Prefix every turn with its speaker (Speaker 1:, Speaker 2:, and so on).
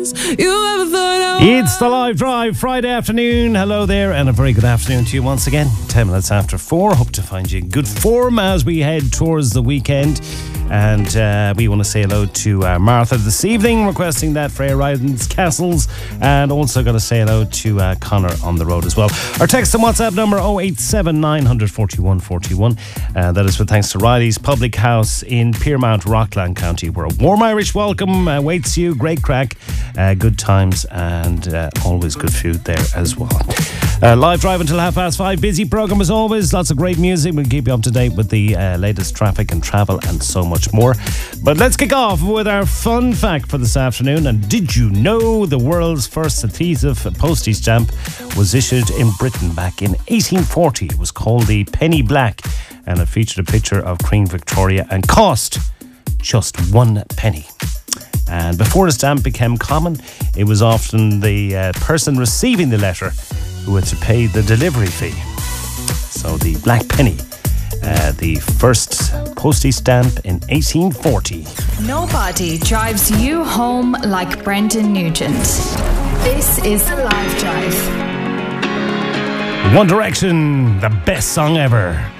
Speaker 1: you ever thought I
Speaker 2: It's the Live Drive Friday afternoon. Hello there, and a very good afternoon to you once again. 10 minutes after 4. Hope to find you in good form as we head towards the weekend. And we want to say hello to Martha this evening, requesting that Freya Ryden's Castles, and also going to say hello to Connor on the road as well. Our text and WhatsApp number 087 941 41. That is with thanks to Riley's Public House in Piermount, Rockland County, where a warm Irish welcome awaits you. Great crack, good times, and always good food there as well. Live drive until 5:30. Busy programme as always. Lots of great music. We'll keep you up to date with the latest traffic and travel and so much more. But let's kick off with our fun fact for this afternoon. And did you know the world's first adhesive postage stamp was issued in Britain back in 1840? It was called the Penny Black, and it featured a picture of Queen Victoria and cost just 1 penny. And before the stamp became common, it was often the person receiving the letter who had to pay the delivery fee. So the Black Penny, the first postage stamp in 1840.
Speaker 3: Nobody drives you home like Brendan Nugent. This is the Live Drive.
Speaker 2: One Direction, the best song ever.